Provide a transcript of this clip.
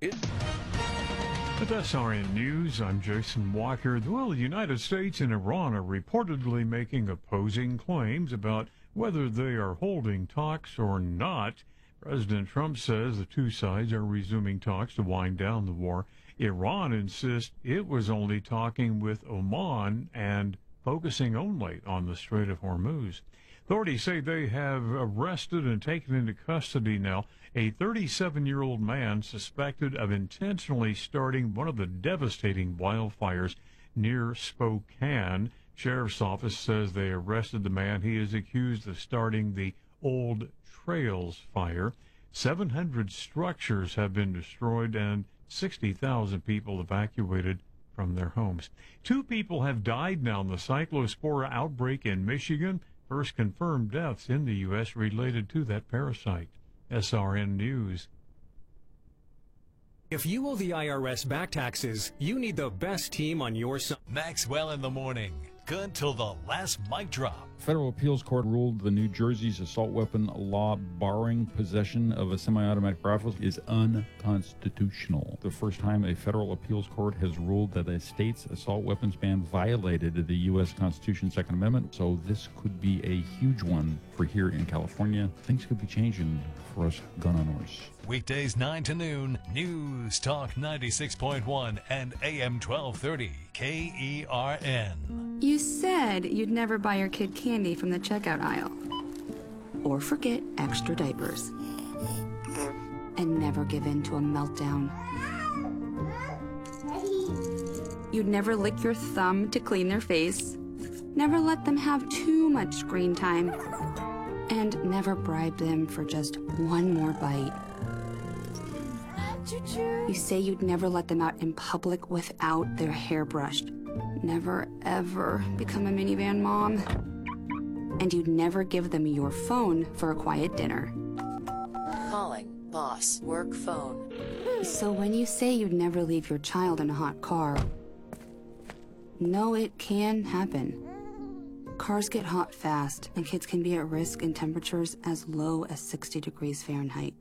With SRN News, I'm Jason Walker. Well, the United States and Iran are reportedly making opposing claims about whether they are holding talks or not. President Trump says the two sides are resuming talks to wind down the war. Iran insists it was only talking with Oman and focusing only on the Strait of Hormuz. Authorities say they have arrested and taken into custody now a 37-year-old man suspected of intentionally starting one of the devastating wildfires near Spokane. Sheriff's office says they arrested the man. He is accused of starting the Old Trails fire. 700 structures have been destroyed and 60,000 people evacuated from their homes. 2 people have died now in the cyclospora outbreak in Michigan. First confirmed deaths in the U.S. related to that parasite. SRN News. If you owe the IRS back taxes, you need the best team on your side. Maxwell in the morning. Good till the last mic drop. Federal appeals court ruled the New Jersey's assault weapon law barring possession of a semi-automatic rifle is unconstitutional. The first time a federal appeals court has ruled that a state's assault weapons ban violated the U.S. Constitution's Second Amendment, so this could be a huge one for here in California. Things could be changing for us gun owners. Weekdays 9 to noon, News Talk 96.1 and AM 1230, KERN. You said you'd never buy your kid candy from the checkout aisle. Or forget extra diapers. And never give in to a meltdown. You'd never lick your thumb to clean their face. Never let them have too much screen time. And never bribe them for just one more bite. You say you'd never let them out in public without their hair brushed. Never, ever become a minivan mom. And you'd never give them your phone for a quiet dinner. Calling boss work phone. So when you say you'd never leave your child in a hot car, no, it can happen. Cars get hot fast, and kids can be at risk in temperatures as low as 60 degrees Fahrenheit.